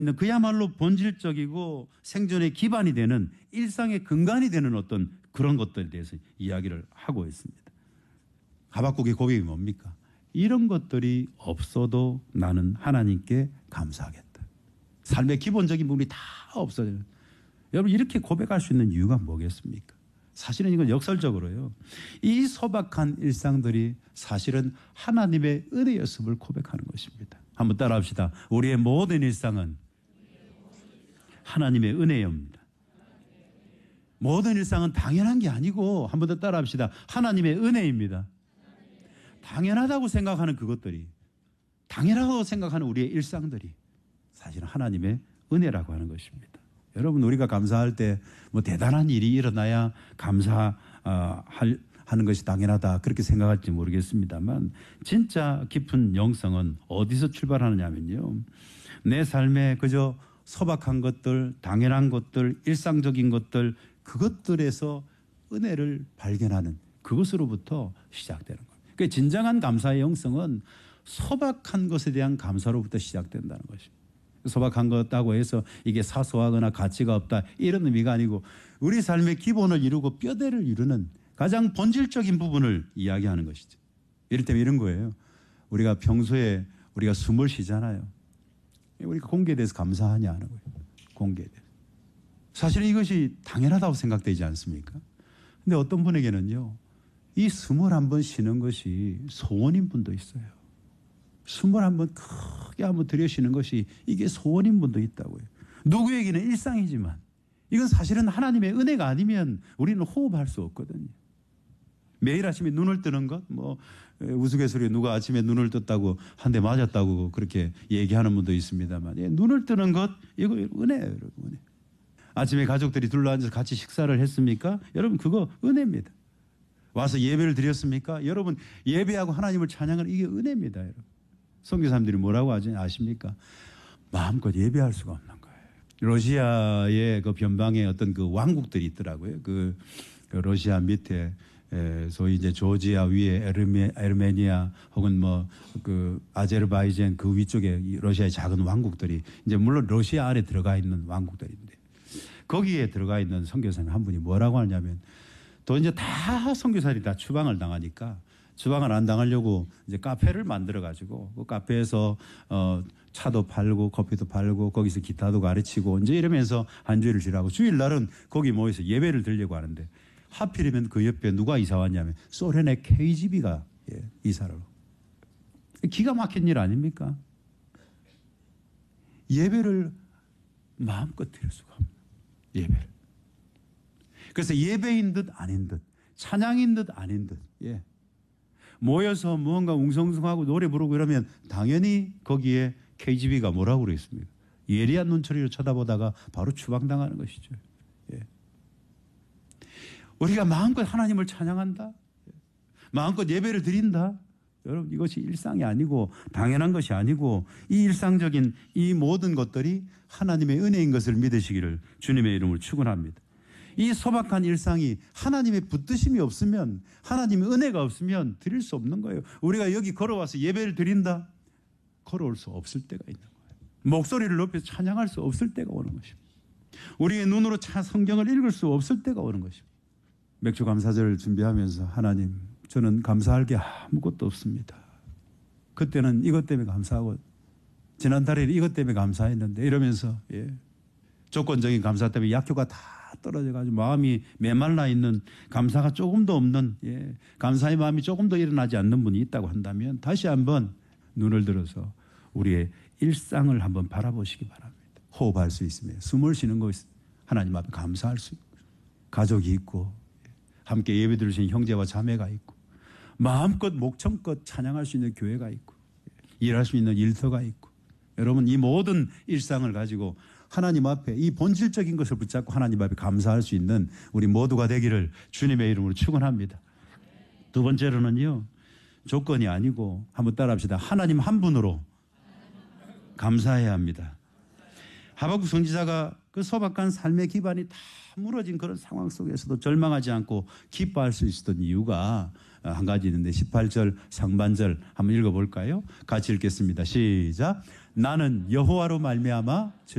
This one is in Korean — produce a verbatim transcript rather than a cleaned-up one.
그야말로 본질적이고 생존의 기반이 되는 일상의 근간이 되는 어떤 그런 것들에 대해서 이야기를 하고 있습니다. 하박국의 고백이 뭡니까? 이런 것들이 없어도 나는 하나님께 감사하겠다. 삶의 기본적인 부분이 다 없어져요. 여러분 이렇게 고백할 수 있는 이유가 뭐겠습니까? 사실은 이건 역설적으로요. 이 소박한 일상들이 사실은 하나님의 은혜였음을 고백하는 것입니다. 한번 따라합시다. 우리의 모든 일상은 하나님의 은혜입니다. 모든 일상은 당연한 게 아니고 한 번 더 따라합시다. 하나님의 은혜입니다. 당연하다고 생각하는 그것들이, 당연하다고 생각하는 우리의 일상들이 사실은 하나님의 은혜라고 하는 것입니다. 여러분 우리가 감사할 때 뭐 대단한 일이 일어나야 감사하는 것이 당연하다 그렇게 생각할지 모르겠습니다만 진짜 깊은 영성은 어디서 출발하느냐면요. 내 삶에 그저 소박한 것들, 당연한 것들, 일상적인 것들 그것들에서 은혜를 발견하는 그것으로부터 시작되는 거예요. 그러니까 진정한 감사의 영성은 소박한 것에 대한 감사로부터 시작된다는 것입니다. 소박한 것다고 해서 이게 사소하거나 가치가 없다 이런 의미가 아니고 우리 삶의 기본을 이루고 뼈대를 이루는 가장 본질적인 부분을 이야기하는 것이죠. 이를테면 이런 거예요. 우리가 평소에 우리가 숨을 쉬잖아요. 우리가 공기에 대해서 감사하냐 하는 거예요. 공기에 대해서. 사실은 이것이 당연하다고 생각되지 않습니까? 근데 어떤 분에게는요. 이 숨을 한번 쉬는 것이 소원인 분도 있어요. 숨을 한번 크게 한번 들여쉬는 것이 이게 소원인 분도 있다고요. 누구에게는 일상이지만 이건 사실은 하나님의 은혜가 아니면 우리는 호흡할 수 없거든요. 매일 아침에 눈을 뜨는 것, 뭐 우스갯소리에 누가 아침에 눈을 떴다고 한 대 맞았다고 그렇게 얘기하는 분도 있습니다만 예, 눈을 뜨는 것 이거 은혜예요. 여러분. 은혜. 아침에 가족들이 둘러앉아서 같이 식사를 했습니까? 여러분 그거 은혜입니다. 와서 예배를 드렸습니까? 여러분 예배하고 하나님을 찬양하는 이게 은혜입니다. 여러분. 선교사님들이 뭐라고 하지 아십니까? 마음껏 예배할 수가 없는 거예요. 러시아의 그 변방에 어떤 그 왕국들이 있더라고요. 그, 그 러시아 밑에 에, 소위 이제 조지아 위에 에르메, 에르메니아 혹은 뭐 그 아제르바이잔 그 위쪽에 러시아의 작은 왕국들이 이제 물론 러시아 안에 들어가 있는 왕국들인데 거기에 들어가 있는 선교사님 한 분이 뭐라고 하냐면 또 이제 다 선교사들이 다 추방을 당하니까 추방을 안 당하려고 이제 카페를 만들어 가지고 그 카페에서 어 차도 팔고 커피도 팔고 거기서 기타도 가르치고 이제 이러면서 한 주일을 지나고 주일날은 거기 모여서 예배를 드리려고 하는데 하필이면 그 옆에 누가 이사 왔냐면 소련의 케이지비가 예, 이사를. 기가 막힌 일 아닙니까? 예배를 마음껏 드릴 수가 없는 예배를. 그래서 예배인 듯 아닌 듯 찬양인 듯 아닌 듯 예. 모여서 무언가 웅성웅성하고 노래 부르고 이러면 당연히 거기에 케이지비가 뭐라고 그랬습니까? 예리한 눈초리로 쳐다보다가 바로 추방당하는 것이죠. 예. 우리가 마음껏 하나님을 찬양한다. 마음껏 예배를 드린다. 여러분 이것이 일상이 아니고 당연한 것이 아니고 이 일상적인 이 모든 것들이 하나님의 은혜인 것을 믿으시기를 주님의 이름으로 축원합니다. 이 소박한 일상이 하나님의 붙드심이 없으면 하나님의 은혜가 없으면 드릴 수 없는 거예요. 우리가 여기 걸어와서 예배를 드린다. 걸어올 수 없을 때가 있는 거예요. 목소리를 높여서 찬양할 수 없을 때가 오는 것입니다. 우리의 눈으로 차 성경을 읽을 수 없을 때가 오는 것입니다. 맥주 감사절을 준비하면서 하나님 저는 감사할 게 아무것도 없습니다. 그때는 이것 때문에 감사하고 지난달에 이것 때문에 감사했는데 이러면서 예. 조건적인 감사 때문에 약효가 다 떨어져가지고 마음이 메말라 있는 감사가 조금도 없는 예, 감사의 마음이 조금도 일어나지 않는 분이 있다고 한다면 다시 한번 눈을 들어서 우리의 일상을 한번 바라보시기 바랍니다. 호흡할 수 있으며 숨을 쉬는 것 하나님 앞에 감사할 수 있고 가족이 있고 함께 예배 드리신 형제와 자매가 있고 마음껏 목청껏 찬양할 수 있는 교회가 있고 일할 수 있는 일터가 있고 여러분 이 모든 일상을 가지고 하나님 앞에 이 본질적인 것을 붙잡고 하나님 앞에 감사할 수 있는 우리 모두가 되기를 주님의 이름으로 축원합니다. 두 번째로는요. 조건이 아니고 한번 따라합시다. 하나님 한 분으로 감사해야 합니다. 하박국 선지자가 그 소박한 삶의 기반이 다 무너진 그런 상황 속에서도 절망하지 않고 기뻐할 수 있었던 이유가 한 가지 있는데 십팔 절 상반절 한번 읽어볼까요? 같이 읽겠습니다. 시작. 나는 여호와로 말미암아